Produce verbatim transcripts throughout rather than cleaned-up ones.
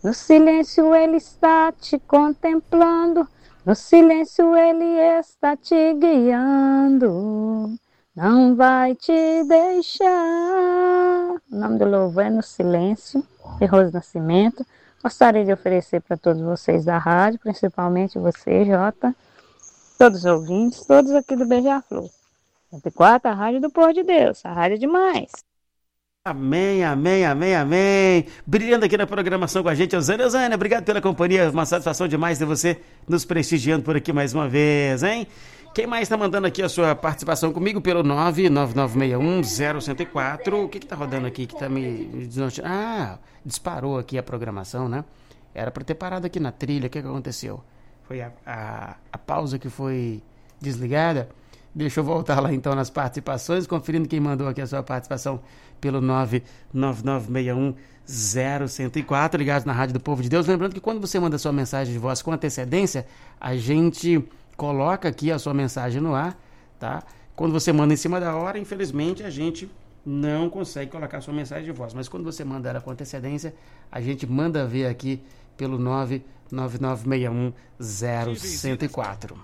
No silêncio ele está te contemplando, no silêncio ele está te guiando, não vai te deixar. O nome do louvor é No Silêncio, de Rose Nascimento. Gostaria de oferecer para todos vocês da rádio, principalmente você, Jota, todos os ouvintes, todos aqui do Beija-Flor. cento e quatro, a rádio do Povo de Deus, a rádio é demais. Amém, amém, amém, amém. Brilhando aqui na programação com a gente, Eusânia. Eusânia, obrigado pela companhia. Uma satisfação demais ter você nos prestigiando por aqui mais uma vez, hein? Quem mais está mandando aqui a sua participação comigo pelo nove nove nove seis um zero um zero quatro? O que que tá rodando aqui que tá me... Ah, disparou aqui a programação, né? Era para ter parado aqui na trilha. O que que aconteceu? Foi a, a, a pausa que foi desligada. Deixa eu voltar lá então nas participações, conferindo quem mandou aqui a sua participação pelo nove nove nove seis um zero um zero quatro, ligados na Rádio do Povo de Deus. Lembrando que quando você manda sua mensagem de voz com antecedência, a gente coloca aqui a sua mensagem no ar, tá? Quando você manda em cima da hora, infelizmente a gente não consegue colocar a sua mensagem de voz. Mas quando você manda ela com antecedência, a gente manda ver aqui pelo nove nove nove seis um zero um zero quatro.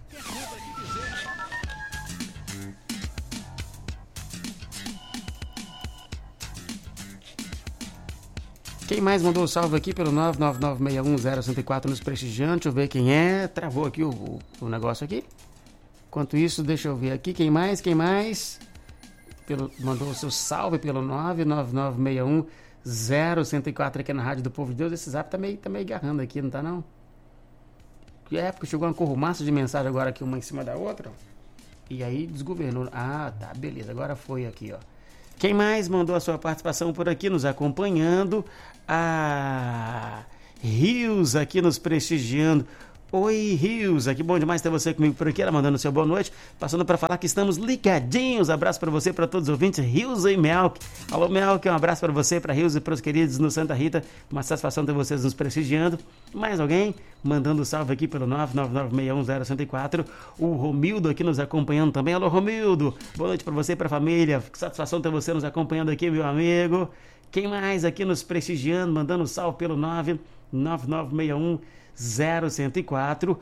Quem mais mandou o salve aqui pelo nove nove nove seis um zero um zero quatro nos prestigiando? Deixa eu ver quem é. Travou aqui o, o, o negócio aqui. Enquanto isso, deixa eu ver aqui. Quem mais? Quem mais? Pelo, mandou o seu salve pelo nove nove nove seis um zero um zero quatro aqui na Rádio do Povo de Deus. Esse zap tá meio, tá meio agarrando aqui, não tá não? Que época, chegou uma corrumaça de mensagem agora aqui, uma em cima da outra. E aí desgovernou. Ah, tá, beleza. Agora foi aqui, ó. Quem mais mandou a sua participação por aqui, nos acompanhando? A Rios aqui nos prestigiando. Oi, Rios, que bom demais ter você comigo por aqui. Ela mandando seu boa noite, passando para falar que estamos ligadinhos. Abraço para você, para todos os ouvintes, Rios e Melk. Alô, Melk, um abraço para você, para Rios e para os queridos no Santa Rita. Uma satisfação ter vocês nos prestigiando. Mais alguém mandando salve aqui pelo nove nove nove seis um zero um zero quatro. O Romildo aqui nos acompanhando também. Alô, Romildo, boa noite para você e para a família. Que satisfação ter você nos acompanhando aqui, meu amigo. Quem mais aqui nos prestigiando, mandando salve pelo nove nove nove seis um zero um zero quatro,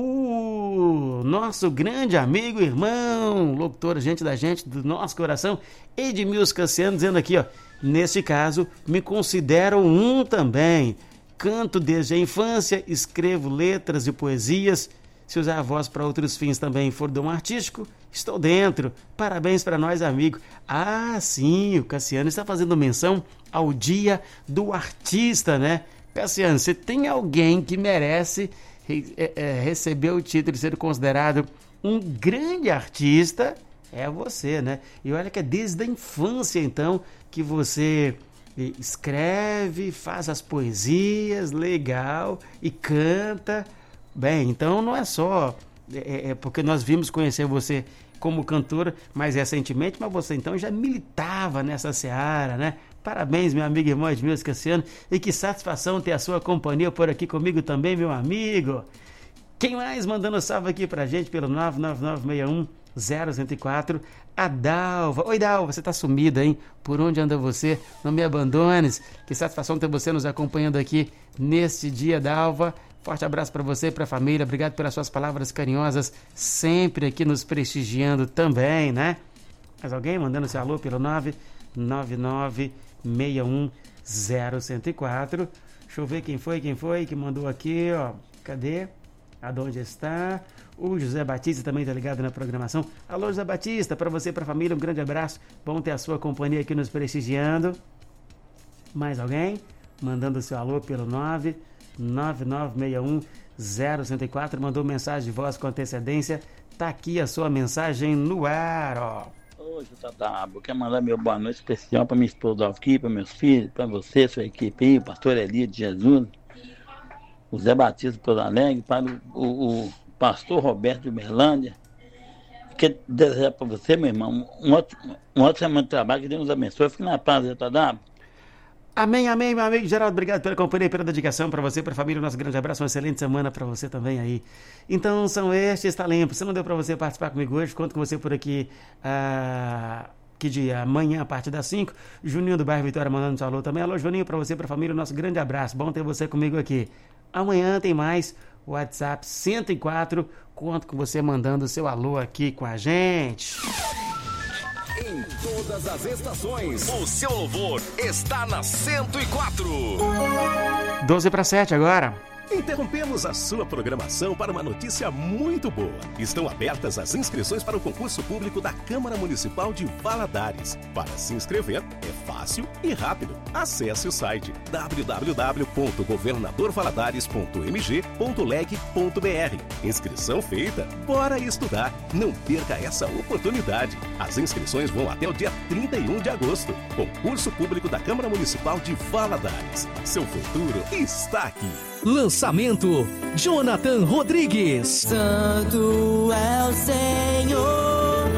o nosso grande amigo, irmão, locutor, gente da gente, do nosso coração, Edmilson Cassiano, dizendo aqui, ó, neste caso, me considero um também, canto desde a infância, escrevo letras e poesias, se usar a voz para outros fins também for dom artístico, estou dentro, parabéns para nós, amigo. Ah, sim, o Cassiano está fazendo menção ao Dia do Artista, né? Cassiano, você tem alguém que merece é, é, receber o título de ser considerado um grande artista, é você, né? E olha que é desde a infância, então, que você escreve, faz as poesias, legal, e canta. Bem, então não é só é, é porque nós vimos conhecer você como cantora mais recentemente, mas você então já militava nessa seara, né? Parabéns, meu amigo e irmão Edmilson Cassiano, e que satisfação ter a sua companhia por aqui comigo também, meu amigo. Quem mais mandando salve aqui pra gente pelo nove nove nove seis um zero um zero quatro? A Dalva. Oi, Dalva, você tá sumida, hein? Por onde anda você? Não me abandones. Que satisfação ter você nos acompanhando aqui neste dia, Dalva. Forte abraço para você e para a família. Obrigado pelas suas palavras carinhosas, sempre aqui nos prestigiando também, né? Mais alguém mandando seu alô pelo nove nove nove seis um zero um zero quatro. Deixa eu ver quem foi, quem foi que mandou aqui, ó. Cadê? Aonde está? O José Batista também está ligado na programação. Alô, José Batista, para você e para a família, um grande abraço. Bom ter a sua companhia aqui nos prestigiando. Mais alguém? Mandando seu alô pelo nove nove nove seis um zero um zero quatro. Mandou mensagem de voz com antecedência. Tá aqui a sua mensagem no ar, ó. Ô, Jota, eu quero mandar meu boa noite especial para minha esposa aqui, para meus filhos, para você, sua equipe aí, o pastor Eli de Jesus, o Zé Batista de Pouso Alegre, para o, o, o pastor Roberto de Uberlândia. Quero desejar para você, meu irmão, um ótimo, um ótimo semana de trabalho, que Deus nos abençoe. Fique na paz, Jota. Amém, amém, meu amigo Geraldo, obrigado pela companhia e pela dedicação para você, para a família, nosso grande abraço, uma excelente semana para você também aí. Então são estes talentos, se não deu para você participar comigo hoje, conto com você por aqui ah, que de amanhã, a partir das cinco. Juninho do bairro Vitória mandando um saludo também. Alô, Juninho, pra você e pra família, nosso grande abraço. Bom ter você comigo aqui. Amanhã tem mais WhatsApp cento e quatro. Conto com você mandando o seu alô aqui com a gente. Em todas as estações, o seu louvor está na cento e quatro. doze para sete agora. Interrompemos a sua programação para uma notícia muito boa. Estão abertas as inscrições para o concurso público da Câmara Municipal de Valadares. Para se inscrever, é fácil e rápido. Acesse o site w w w ponto governador valadares ponto m g ponto leg ponto b r. Inscrição feita, bora estudar. Não perca essa oportunidade. As inscrições vão até o dia trinta e um de agosto. Concurso público da Câmara Municipal de Valadares. Seu futuro está aqui. Lançamento Jonathan Rodrigues. Santo é o Senhor,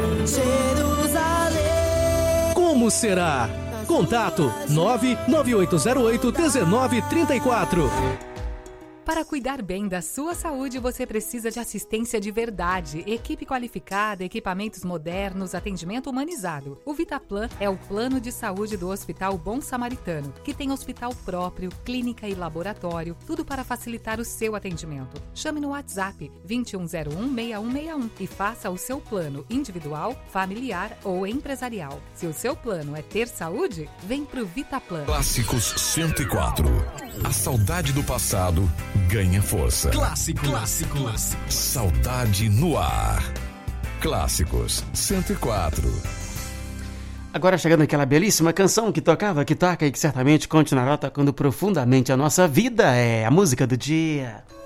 Jerusalém. Como será? Contato nove nove oito zero oito um nove três quatro. Para cuidar bem da sua saúde, você precisa de assistência de verdade, equipe qualificada, equipamentos modernos, atendimento humanizado. O Vitaplan é o plano de saúde do Hospital Bom Samaritano, que tem hospital próprio, clínica e laboratório, tudo para facilitar o seu atendimento. Chame no WhatsApp vinte e um zero um, seis um seis um e faça o seu plano individual, familiar ou empresarial. Se o seu plano é ter saúde, vem pro Vitaplan. Clássicos cento e quatro. A saudade do passado ganha força. Clássicos. Clássicos. Saudade no ar. Clássicos cento e quatro. Agora chegando aquela belíssima canção que tocava, que toca e que certamente continuará tocando profundamente a nossa vida, é a música do dia.